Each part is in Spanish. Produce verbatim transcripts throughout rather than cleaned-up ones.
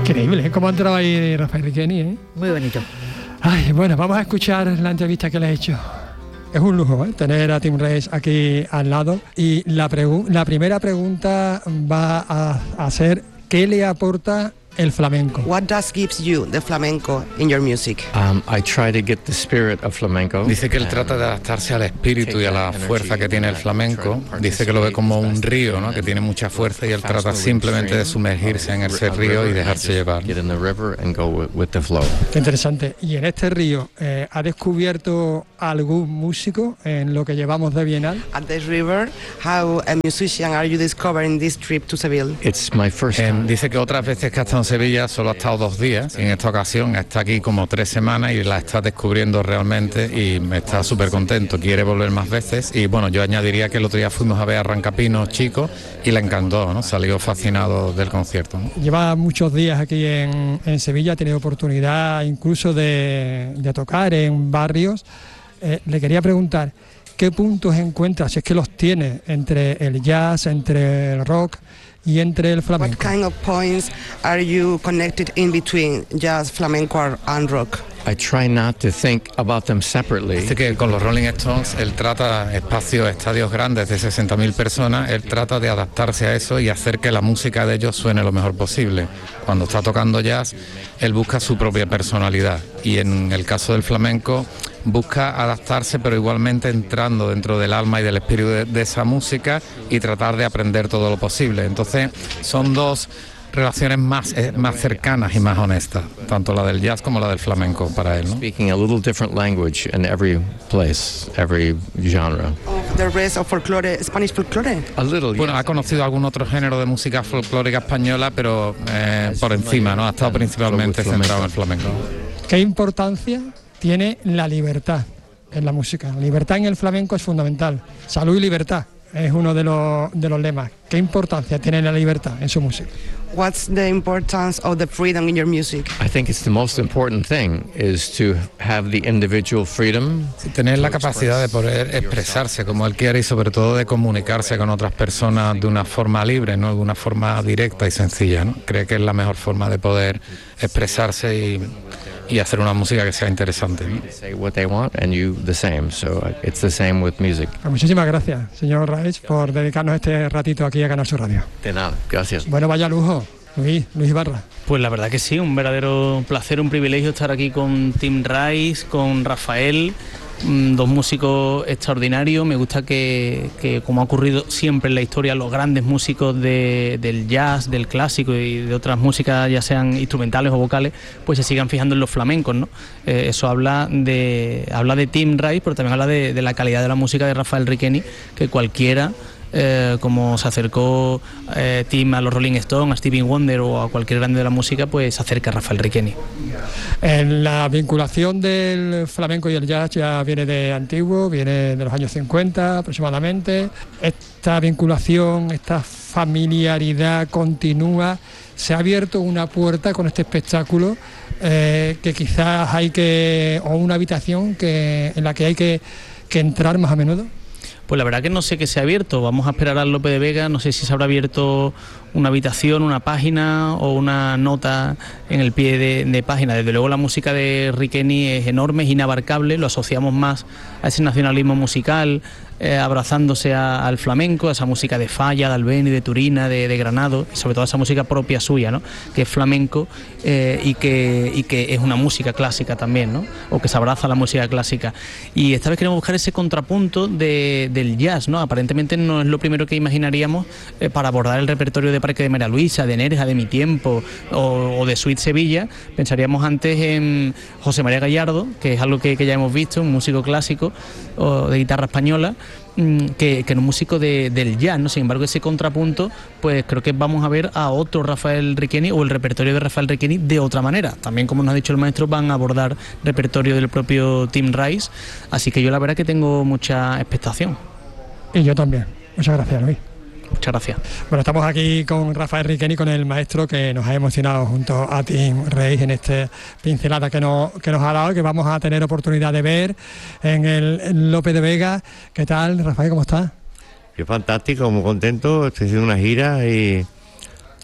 Increíble, ¿eh? Cómo ha entrado ahí Rafael Riqueni, ¿eh? Muy bonito. Ay, bueno, vamos a escuchar la entrevista que le he hecho. Es un lujo, ¿eh?, tener a Tim Rice aquí al lado. Y la, pregu- la primera pregunta va a, a ser, ¿qué le aporta el flamenco? What does gives you the flamenco in your music? Um, I try to get the spirit of flamenco. Dice que él trata de adaptarse al espíritu y a la fuerza que tiene el flamenco. Dice que lo ve como un río, ¿no?, que tiene mucha fuerza, y él trata simplemente de sumergirse en ese río y dejarse llevar. Get in the river and go with, with the flow. Qué interesante. Y en este río, eh, ¿ha descubierto algún músico en lo que llevamos de Bienal? At the river, how a musician are you discovering this trip to Seville? It's my first Eh, time. dice que otras veces que ha estado en Sevilla solo ha estado dos días. En esta ocasión está aquí como tres semanas y la está descubriendo realmente y está súper contento. Quiere volver más veces. Y bueno, yo añadiría que el otro día fuimos a ver a Arrancapinos Chico y le encantó, ¿no? Salió fascinado del concierto, ¿no? Lleva muchos días aquí en, en Sevilla, ha tenido oportunidad incluso de, de tocar en barrios. Eh, le quería preguntar, ¿qué puntos encuentra, si es que los tiene, entre el jazz, entre el rock y entre el What flamenco? kind of points are you connected in between jazz, flamenco and rock? I try not to think about them separately. Dice que con los Rolling Stones él trata espacios, estadios grandes de sesenta mil personas, él trata de adaptarse a eso y hacer que la música de ellos suene lo mejor posible. Cuando está tocando jazz, él busca su propia personalidad, y en el caso del flamenco busca adaptarse, pero igualmente entrando dentro del alma y del espíritu de, de esa música, y tratar de aprender todo lo posible. Entonces son dos relaciones más, eh, más cercanas y más honestas, tanto la del jazz como la del flamenco para él, ¿no? Speaking a little different language in every place, every genre. Of the rest of folklore, Spanish folklore? A little, Bueno, yes. ha conocido algún otro género de música folclórica española, pero eh, por encima, ¿no? Ha estado principalmente centrado en el flamenco. ¿Qué importancia tiene la libertad en la música? La libertad en el flamenco es fundamental. Salud y libertad es uno de los, de los lemas. ¿Qué importancia tiene la libertad en su música? What's the importance of the freedom in your music? I think it's the most important thing is to have the individual freedom. Tener la capacidad de poder expresarse como él quiere, y sobre todo de comunicarse con otras personas de una forma libre, ¿no?, de una forma directa y sencilla, ¿no? Cree que es la mejor forma de poder expresarse y, y hacer una música que sea interesante, ¿no? Say what they want and you the same. So it's the same with music. Pues muchísimas gracias, señor Raich, por dedicarnos este ratito aquí a Canal Sur Radio. De nada, gracias. Bueno, vaya lujo, Luis, Luis Ibarra. Pues la verdad que sí, un verdadero placer, un privilegio estar aquí con Tim Rice, con Rafael, mmm, dos músicos extraordinarios. Me gusta que, que, como ha ocurrido siempre en la historia, los grandes músicos de, del jazz, del clásico y de otras músicas, ya sean instrumentales o vocales, pues se sigan fijando en los flamencos, ¿no? Eh, eso habla de, habla de Tim Rice, pero también habla de, de la calidad de la música de Rafael Riqueni, que cualquiera... Eh, como se acercó eh, Tim a los Rolling Stones, a Stevie Wonder o a cualquier grande de la música, pues se acerca a Rafael Riqueni. En la vinculación del flamenco y el jazz ya viene de antiguo, viene de los años cincuenta aproximadamente. Esta vinculación, esta familiaridad continúa. Se ha abierto una puerta con este espectáculo eh, que quizás hay que, o una habitación que, en la que hay que, que entrar más a menudo. Pues la verdad que no sé qué se ha abierto, vamos a esperar al Lope de Vega, no sé si se habrá abierto una habitación, una página o una nota en el pie de, de página. Desde luego la música de Riqueni es enorme, es inabarcable, lo asociamos más a ese nacionalismo musical, eh, abrazándose a, al flamenco, a esa música de Falla, de Albeni, de Turina, de, de Granado, y sobre todo a esa música propia suya, ¿no?, que es flamenco eh, y, que, y que es una música clásica también, ¿no?, o que se abraza a la música clásica. Y esta vez queremos buscar ese contrapunto de, del jazz, ¿no? Aparentemente no es lo primero que imaginaríamos eh, para abordar el repertorio de Parque de María Luisa, de Nerja, de Mi Tiempo o, o de Suite Sevilla. Pensaríamos antes en José María Gallardo, que es algo que, que ya hemos visto, un músico clásico o de guitarra española, que, que en un músico de, del jazz, ¿no? Sin embargo, ese contrapunto, pues creo que vamos a ver a otro Rafael Riqueni o el repertorio de Rafael Riqueni de otra manera. También, como nos ha dicho el maestro, van a abordar repertorio del propio Tim Rice, así que yo la verdad que tengo mucha expectación. Y yo también. Muchas gracias, Luis. Muchas gracias. Bueno, estamos aquí con Rafael Riqueni, con el maestro que nos ha emocionado junto a Tim Rice en esta pincelada que nos, que nos ha dado, que vamos a tener oportunidad de ver en el en Lope de Vega. ¿Qué tal, Rafael? ¿Cómo estás? Yo fantástico, muy contento, estoy haciendo una gira y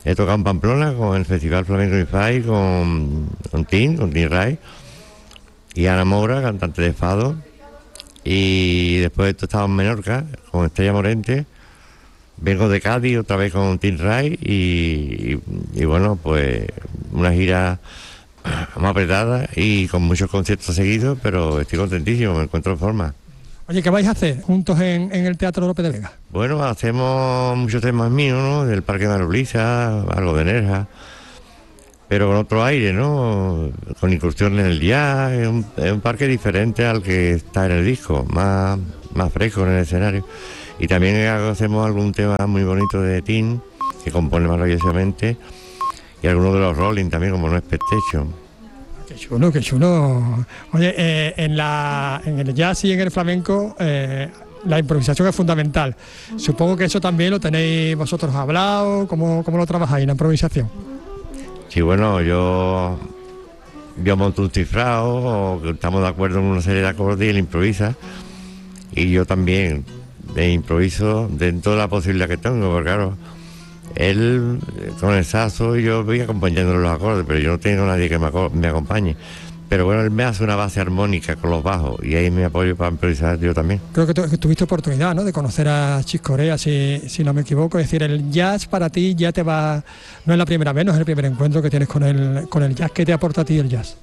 He tocado en Pamplona con el Festival Flamenco Unify, con, con Tin, con Tin Ray, y Ana Mora, cantante de fado. Y después he estado en Menorca con Estrella Morente. Vengo de Cádiz otra vez con Tin Ray y, y, y bueno, pues una gira más apretada y con muchos conciertos seguidos, pero estoy contentísimo, me encuentro en forma. Oye, ¿qué vais a hacer juntos en, en el Teatro López de Vega? Bueno, hacemos muchos temas míos, ¿no? Del Parque María Luisa, algo de Nerja, pero con otro aire, ¿no? Con incursiones en el jazz, es un, es un parque diferente al que está en el disco, más, más fresco en el escenario. Y también hacemos algún tema muy bonito de Tin, que compone maravillosamente, y algunos de los Rolling también, como No Expectation. Qué chulo, qué chulo. Oye, eh, en, la, en el jazz y en el flamenco eh, la improvisación es fundamental. Supongo que eso también lo tenéis vosotros hablado. ¿Cómo, cómo lo trabajáis, la improvisación? Sí, bueno, yo, yo monto un cifrado, o estamos de acuerdo en una serie de acordes y él improvisa. Y yo también me improviso dentro de la posibilidad que tengo, porque claro, él con el saxo y yo voy acompañándole los acordes, pero yo no tengo nadie que me, me acompañe. Pero bueno, él me hace una base armónica con los bajos y ahí me apoyo para improvisar yo también. Creo que, tu, que tuviste oportunidad, ¿no?, de conocer a Chick Corea, si, si no me equivoco. Es decir, el jazz para ti ya te va, no es la primera vez, no es el primer encuentro que tienes con el, con el jazz. ¿Qué te aporta a ti el jazz?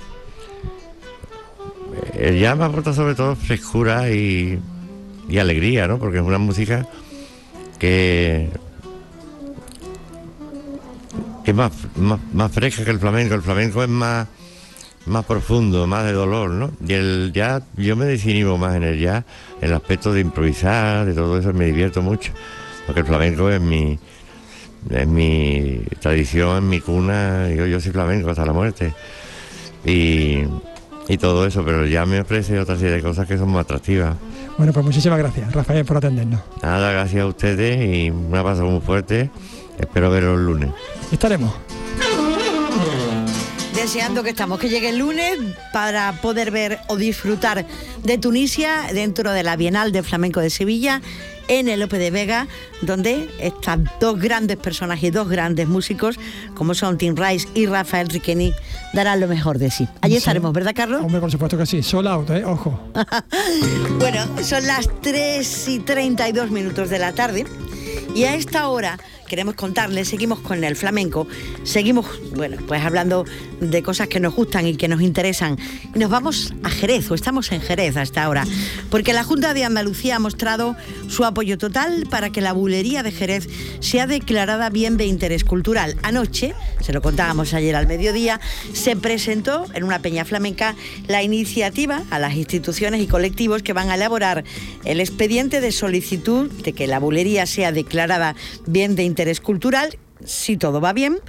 El jazz me aporta sobre todo frescura y, y alegría, ¿no? Porque es una música que... que es más, más, más fresca que el flamenco. El flamenco es más, más profundo, más de dolor, ¿no? Y el jazz, yo me desinhibo más en el jazz, en el aspecto de improvisar, de todo eso, me divierto mucho. Porque el flamenco es mi, es mi tradición, es mi cuna, yo, yo soy flamenco hasta la muerte. Y, y todo eso, pero el jazz me ofrece otra serie de cosas que son más atractivas. Bueno, pues muchísimas gracias, Rafael, por atendernos. Nada, gracias a ustedes y un abrazo muy fuerte. Espero veros el lunes. Estaremos. Deseando que estamos, que llegue el lunes para poder ver o disfrutar de Tunisia dentro de la Bienal de Flamenco de Sevilla, en el López de Vega, donde estas dos grandes personas y dos grandes músicos, como son Tin Ray y Rafael Riqueni, darán lo mejor de sí. Allí sí estaremos, ¿verdad, Carlos? Hombre, por supuesto que sí. Sold out, ¿eh? Ojo. Bueno, son las tres y treinta y dos minutos de la tarde. Y a esta hora queremos contarles, seguimos con el flamenco, seguimos, bueno, pues hablando de cosas que nos gustan y que nos interesan. Y nos vamos a Jerez, o estamos en Jerez hasta ahora, porque la Junta de Andalucía ha mostrado su apoyo total para que la bulería de Jerez sea declarada bien de interés cultural. Anoche, se lo contábamos ayer al mediodía, se presentó en una peña flamenca la iniciativa a las instituciones y colectivos que van a elaborar el expediente de solicitud de que la bulería sea declarada bien de interés cultural. Si todo va bien,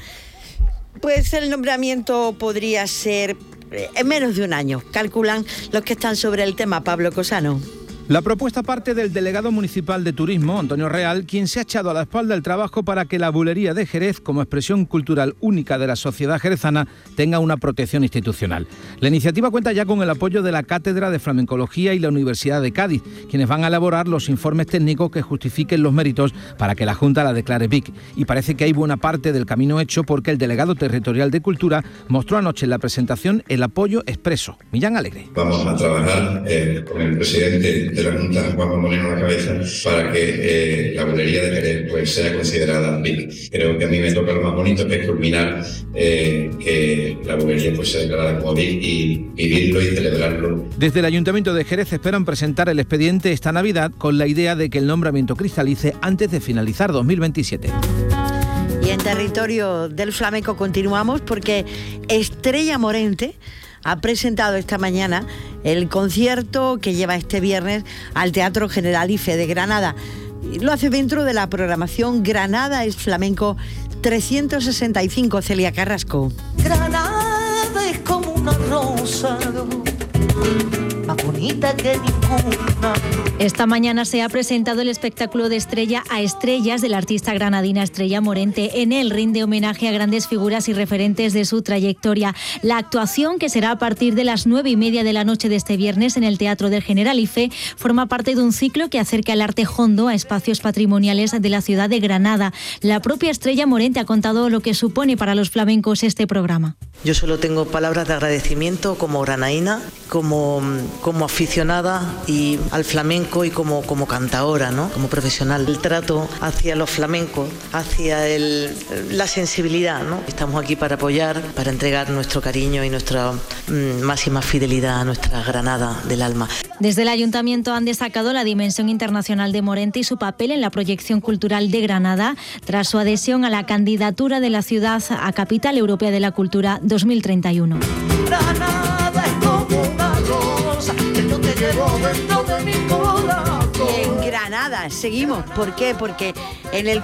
pues el nombramiento podría ser en menos de un año, calculan los que están sobre el tema. Pablo Cosano. La propuesta parte del delegado municipal de turismo, Antonio Real, quien se ha echado a la espalda el trabajo para que la bulería de Jerez, como expresión cultural única de la sociedad jerezana, tenga una protección institucional. La iniciativa cuenta ya con el apoyo de la Cátedra de Flamencología y la Universidad de Cádiz, quienes van a elaborar los informes técnicos que justifiquen los méritos para que la Junta la declare B I C. Y parece que hay buena parte del camino hecho, porque el delegado territorial de Cultura mostró anoche en la presentación el apoyo expreso. Millán Alegre. Vamos a trabajar eh, con el presidente de la Junta, Juan Moreno, a la cabeza, para que eh, la bulería de Jerez pues, sea considerada B I C. Creo que a mí me toca lo más bonito, que es culminar eh, que la bulería pues, sea declarada como B I C y vivirlo y celebrarlo. Desde el Ayuntamiento de Jerez esperan presentar el expediente esta Navidad con la idea de que el nombramiento cristalice antes de finalizar dos mil veintisiete. Y en territorio del flamenco continuamos, porque Estrella Morente ha presentado esta mañana el concierto que lleva este viernes al Teatro Generalife de Granada. Lo hace dentro de la programación Granada es Flamenco trescientos sesenta y cinco. Celia Carrasco. Granada es como una rosa más bonita que ninguna. Esta mañana se ha presentado el espectáculo de Estrella a Estrellas de la artista granadina Estrella Morente. En él rinde homenaje a grandes figuras y referentes de su trayectoria. La actuación, que será a partir de las nueve y media de la noche de este viernes en el Teatro del Generalife, forma parte de un ciclo que acerca el arte hondo a espacios patrimoniales de la ciudad de Granada. La propia Estrella Morente ha contado lo que supone para los flamencos este programa. Yo solo tengo palabras de agradecimiento como granaína, como, como aficionada y al flamenco y como, como cantaora, ¿no? Como profesional. El trato hacia los flamencos, hacia el, la sensibilidad, ¿no? Estamos aquí para apoyar, para entregar nuestro cariño y nuestra mmm, máxima fidelidad a nuestra Granada del alma. Desde el Ayuntamiento han destacado la dimensión internacional de Morente y su papel en la proyección cultural de Granada, tras su adhesión a la candidatura de la ciudad a Capital Europea de la Cultura dos mil treinta y uno. Granada es como una rosa que yo te llevo dentro de mi corazón. En Granada seguimos. ¿Por qué? Porque en el